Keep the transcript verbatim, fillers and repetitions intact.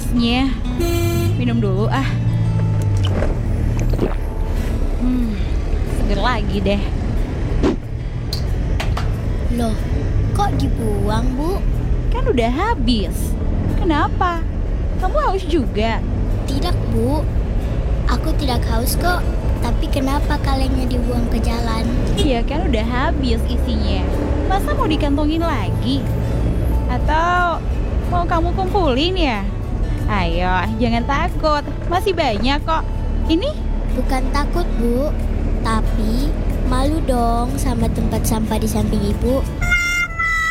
panasnya. Minum dulu ah. Hmm, seger lagi deh. Loh, kok dibuang, Bu? Kan udah habis. Kenapa? Kamu haus juga? Tidak, Bu. Aku tidak haus kok. Tapi kenapa kalengnya dibuang ke jalan? Iya kan udah habis isinya. Masa mau dikantongin lagi? Atau mau kamu kumpulin ya? Ayo, jangan takut. Masih banyak kok. Ini? Bukan takut, Bu. Tapi malu dong sama tempat sampah di samping Ibu.